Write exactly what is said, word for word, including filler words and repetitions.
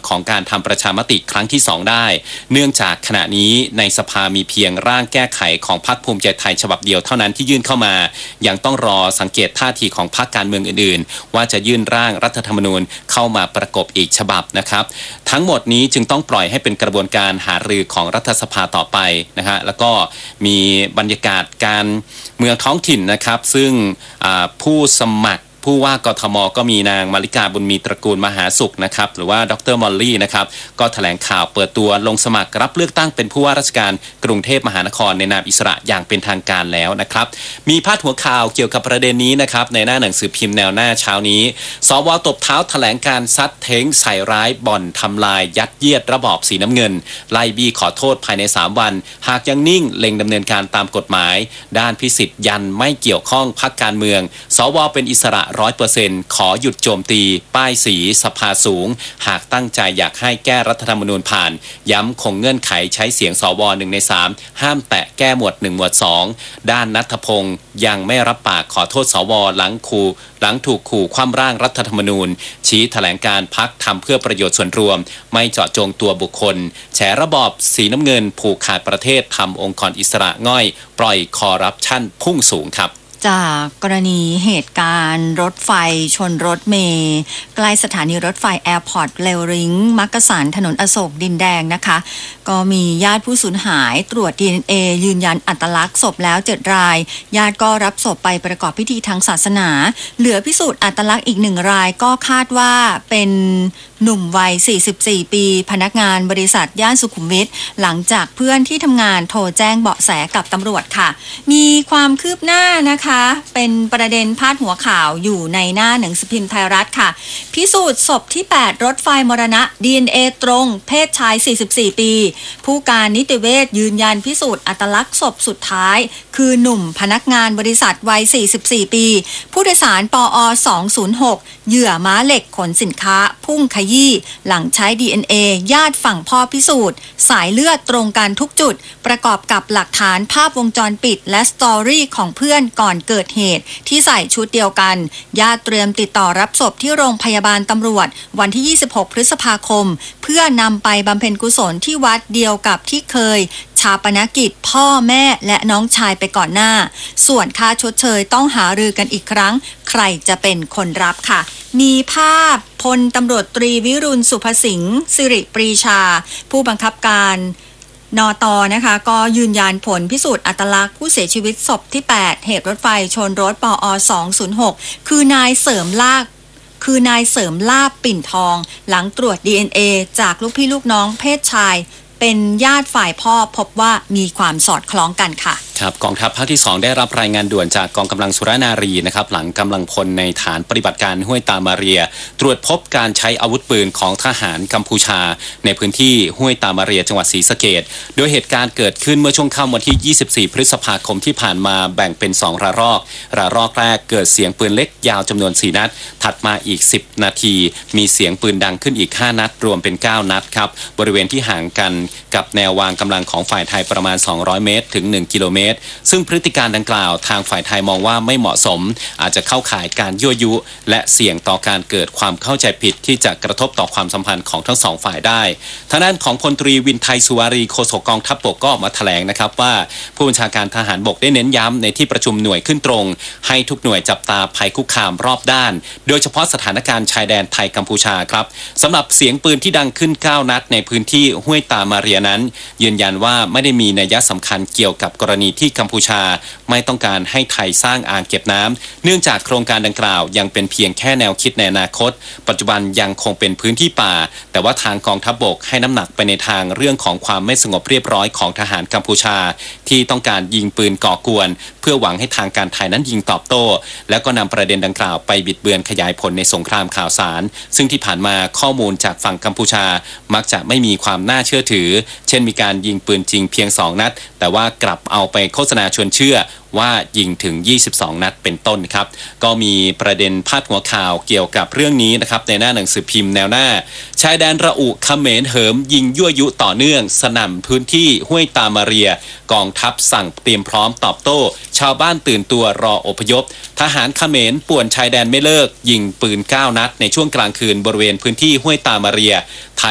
ของการทำประชามติครั้งที่สองได้เนื่องจากขณะนี้ในสภามีเพียงร่างแก้ไขของพรรคภูมิใจไทยฉบับเดียวเท่านั้นที่ยื่นเข้ามายังต้องรอสังเกตท่าทีของพรรคการเมืองอื่นๆว่าจะยื่นร่างรัฐธรรมนูญเข้ามาประกบอีกฉบับนะครับทั้งหมดนี้จึงต้องปล่อยให้เป็นกระบวนการหารือของรัฐสภาต่อไปนะฮะแล้วก็มีบรรยากาศการเมืองท้องถิ่นนะครับซึ่งผู้สมัครผู้ว่ากทมก็มีนางมาริกาบุญมีตระกูลมหาสุขนะครับหรือว่าดรมอลลี่นะครับก็แถลงข่าวเปิดตัวลงสมัครรับเลือกตั้งเป็นผู้ว่าราชการกรุงเทพมหานครในนามอิสระอย่างเป็นทางการแล้วนะครับมีพาดหัวข่าวเกี่ยวกับประเด็นนี้นะครับในหน้าหนังสือพิมพ์แนวหน้าเช้านี้สวตบเท้าแถลงการซัดเท้งใส่ร้ายบ่อนทำลายยัดเยียดระบอบสีน้ำเงินไล่บี้ขอโทษภายในสามวันหากยังนิ่งเล็งดำเนินการตามกฎหมายด้านพิสิทธิ์ยันไม่เกี่ยวข้องพรรคการเมืองสวเป็นอิสระ ร้อยเปอร์เซ็นต์ขอหยุดโจมตีป้ายสีสภาสูงหากตั้งใจอยากให้แก้รัฐธรรมนูญผ่านย้ำคงเงื่อนไขใช้เสียงสวหนึ่งในสามห้ามแตะแก้หมวดหนึ่งหมวดสองด้านณัฐพงศ์ยังไม่รับปากขอโทษสวหลังขู่หลังถูกขู่คว่ำร่างรัฐธรรมนูญชี้แถลงการพักทำเพื่อประโยชน์ส่วนรวมไม่เจาะจงตัวบุคคลแฉระบอบสีน้ำเงินผูกขาดประเทศทำองค์กรอิสระง่อยปล่อยคอร์รัปชันพุ่งสูงครับจากกรณีเหตุการณ์รถไฟชนรถเมล์ใกล้สถานีรถไฟแอร์พอร์ตเรลลิงก์มักกะสันถนนอโศกดินแดงนะคะก็มีญาติผู้สูญหายตรวจ ดี เอ็น เอ ยืนยันอัตลักษณ์ศพแล้วเจ็ดรายญาติก็รับศพไปประกอบพิธีทางศาสนาเหลือพิสูจน์อัตลักษณ์อีกหนึ่งรายก็คาดว่าเป็นหนุ่มวัยสี่สิบสี่ปีพนักงานบริษัทย่านสุขุมวิทหลังจากเพื่อนที่ทำงานโทรแจ้งเบาะแสกับตำรวจค่ะมีความคืบหน้านะคะเป็นประเด็นพาดหัวข่าวอยู่ในหน้าหนังสือพิมพ์ไทยรัฐค่ะพิสูจน์ศพที่แปดรถไฟมรณะ ดี เอ็น เอ ตรงเพศชายสี่สิบสี่ปีผู้การนิติเวชยืนยันพิสูจน์อัตลักษณ์ศพสุดท้ายคือหนุ่มพนักงานบริษัทวัยสี่สิบสี่ปีผู้โดยสารปอสองศูนย์หกเหยื่อม้าเหล็กขนสินค้าพุ่งขยี้หลังใช้ ดี เอ็น เอ ญาติฝั่งพ่อพิสูจน์สายเลือดตรงกันทุกจุดประกอบกับหลักฐานภาพวงจรปิดและสตอรี่ของเพื่อนก่อนเกิดเหตุที่ใส่ชุดเดียวกันญาติเตรียมติดต่อรับศพที่โรงพยาบาลตำรวจวันที่ยี่สิบหกพฤษภาคมเพื่อนำไปบำเพ็ญกุศลที่วัดเดียวกับที่เคยชาปนกิจพ่อแม่และน้องชายไปก่อนหน้าส่วนค่าชดเชยต้องหารือกันอีกครั้งใครจะเป็นคนรับค่ะมีภาพพลตำรวจตรีวิรุณสุภสิงห์สิริปรีชาผู้บังคับการนตนะคะก็ยืนยันผลพิสูจน์อัตลักษณ์ผู้เสียชีวิตศพที่แปดเหตุรถไฟชนรถปอสองศูนย์หกคือนายเสริมลากคือนายเสริมลาบปิ่นทองหลังตรวจ ดี เอ็น เอ จากลูกพี่ลูกน้องเพศชายเป็นญาติฝ่ายพ่อพบว่ามีความสอดคล้องกันค่ะครับกองทัพภาคที่สองได้รับรายงานด่วนจากกองกำลังสุรนารีนะครับหลังกำลังพลในฐานปฏิบัติการห้วยตามาเรียตรวจพบการใช้อาวุธปืนของทหารกัมพูชาในพื้นที่ห้วยตามาเรียจังหวัดศรีสะเกษโดยเหตุการณ์เกิดขึ้นเมื่อช่วงค่ำวันที่ยี่สิบสี่พฤษภาคมที่ผ่านมาแบ่งเป็นสองระลอกระลอกแรกเกิดเสียงปืนเล็กยาวจำนวนสี่นัดถัดมาอีกสิบนาทีมีเสียงปืนดังขึ้นอีกห้านัดรวมเป็นเก้านัดครับบริเวณที่ห่างกันกับแนววางกำลังของฝ่ายไทยประมาณสองร้อยเมตรถึงหนึ่งกิโลเมตรซึ่งพฤติการดังกล่าวทางฝ่ายไทยมองว่าไม่เหมาะสมอาจจะเข้าข่ายการยั่วยุและเสี่ยงต่อการเกิดความเข้าใจผิดที่จะกระทบต่อความสัมพันธ์ของทั้งสองฝ่ายได้ทางด้านของพลตรีวินไทยสุวารีโฆษกกองทัพบกก็ออกมาแถลงนะครับว่าผู้บัญชาการทหารบกได้เน้นย้ำในที่ประชุมหน่วยขึ้นตรงให้ทุกหน่วยจับตาภัยคุกคามรอบด้านโดยเฉพาะสถานการณ์ชายแดนไทยกัมพูชาครับสำหรับเสียงปืนที่ดังขึ้นเก้านัดในพื้นที่ห้วยตามาเรียนั้นยืนยันว่าไม่ได้มีนัยสำคัญเกี่ยวกับกรณีที่กัมพูชาไม่ต้องการให้ไทยสร้างอ่างเก็บน้ำเนื่องจากโครงการดังกล่าวยังเป็นเพียงแค่แนวคิดในอนาคตปัจจุบันยังคงเป็นพื้นที่ป่าแต่ว่าทางกองทัพบกให้น้ำหนักไปในทางเรื่องของความไม่สงบเรียบร้อยของทหารกัมพูชาที่ต้องการยิงปืนก่อกวนเพื่อหวังให้ทางการไทยนั้นยิงตอบโต้แล้วก็นำประเด็นดังกล่าวไปบิดเบือนขยายผลในสงครามข่าวสารซึ่งที่ผ่านมาข้อมูลจากฝั่งกัมพูชามักจะไม่มีความน่าเชื่อถือเช่นมีการยิงปืนจริงเพียงสองนัดแต่ว่ากลับเอาไปโฆษณาชวนเชื่อว่ายิงถึงยี่สิบสองนัดเป็นต้นครับก็มีประเด็นพาดหัวข่าวเกี่ยวกับเรื่องนี้นะครับในหน้าหนังสือพิมพ์แนวหน้าชายแดนระอุเขมรเหิมยิงยั่วยุต่อเนื่องสนั่นพื้นที่ห้วยตามาเรียกองทัพสั่งเตรียมพร้อมตอบโต้ชาวบ้านตื่นตัวรออพยพทหารเขมรป่วนชายแดนไม่เลิกยิงปืนเก้านัดในช่วงกลางคืนบริเวณพื้นที่ห้วยตามาเรีย